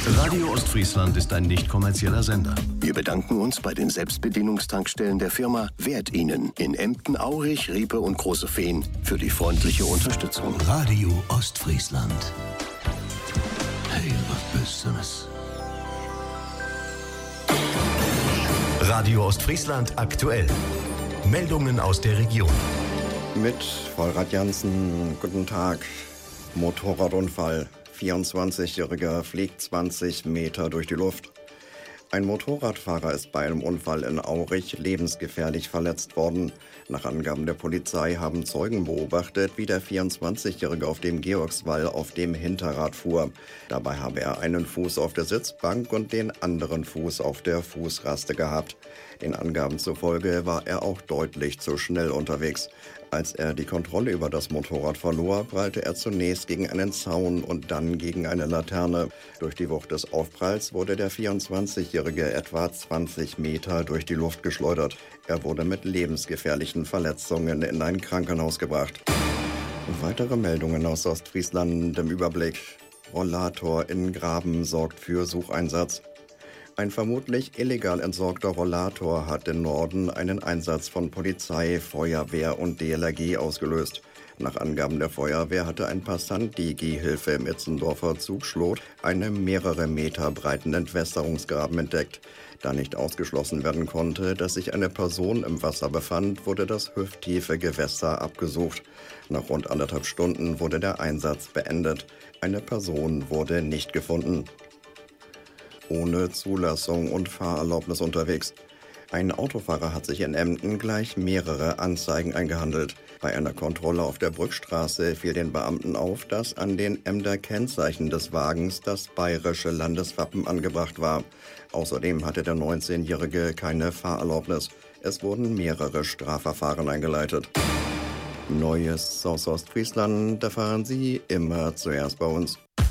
Radio Ostfriesland ist ein nicht kommerzieller Sender. Wir bedanken uns bei den Selbstbedienungstankstellen der Firma Wert Ihnen in Emden, Aurich, Riepe und Große Fehn für die freundliche Unterstützung. Radio Ostfriesland. Hey, was Besseres. Radio Ostfriesland aktuell. Meldungen aus der Region. Mit Vollrad Jansen, guten Tag. Motorradunfall. 24-Jähriger fliegt 20 Meter durch die Luft. Ein Motorradfahrer ist bei einem Unfall in Aurich lebensgefährlich verletzt worden. Nach Angaben der Polizei haben Zeugen beobachtet, wie der 24-Jährige auf dem Georgswall auf dem Hinterrad fuhr. Dabei habe er einen Fuß auf der Sitzbank und den anderen Fuß auf der Fußraste gehabt. Den Angaben zufolge war er auch deutlich zu schnell unterwegs. Als er die Kontrolle über das Motorrad verlor, prallte er zunächst gegen einen Zaun und dann gegen eine Laterne. Durch die Wucht des Aufpralls wurde der 24-Jährige etwa 20 Meter durch die Luft geschleudert. Er wurde mit lebensgefährlichen Verletzungen in ein Krankenhaus gebracht. Weitere Meldungen aus Ostfriesland im Überblick. Rollator in Graben sorgt für Sucheinsatz. Ein vermutlich illegal entsorgter Rollator hat im Norden einen Einsatz von Polizei, Feuerwehr und DLRG ausgelöst. Nach Angaben der Feuerwehr hatte ein Passant die Gehhilfe im Itzendorfer Zugschlot einen mehrere Meter breiten Entwässerungsgraben entdeckt. Da nicht ausgeschlossen werden konnte, dass sich eine Person im Wasser befand, wurde das hüfttiefe Gewässer abgesucht. Nach rund 1,5 Stunden wurde der Einsatz beendet. Eine Person wurde nicht gefunden. Ohne Zulassung und Fahrerlaubnis unterwegs. Ein Autofahrer hat sich in Emden gleich mehrere Anzeigen eingehandelt. Bei einer Kontrolle auf der Brückstraße fiel den Beamten auf, dass an den Emder Kennzeichen des Wagens das bayerische Landeswappen angebracht war. Außerdem hatte der 19-Jährige keine Fahrerlaubnis. Es wurden mehrere Strafverfahren eingeleitet. Neues aus Ostfriesland erfahren Sie immer zuerst bei uns.